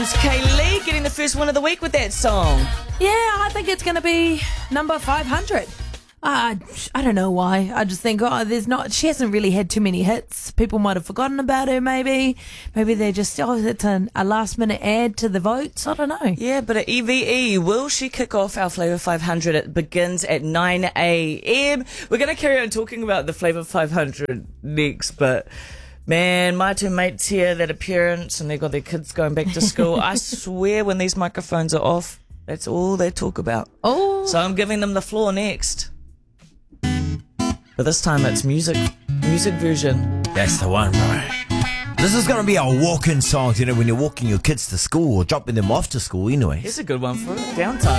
It's Kaylee getting the first win of the week with that song. Yeah, I think it's going to be number 500. I don't know why. I just think, she hasn't really had too many hits. People might have forgotten about her, maybe. Maybe they're just, it's a last minute add to the votes. I don't know. Yeah, but at EVE, will she kick off our Flavour 500? It begins at 9 a.m. We're going to carry on talking about the Flavour 500 next, but man, my two mates here, that appearance, and they've got their kids going back to school. I swear when these microphones are off, that's all they talk about. Oh. So I'm giving them the floor next. But this time it's music version. That's the one, bro. This is going to be our walk-in songs, when you're walking your kids to school or dropping them off to school anyway. Here's a good one for downtime.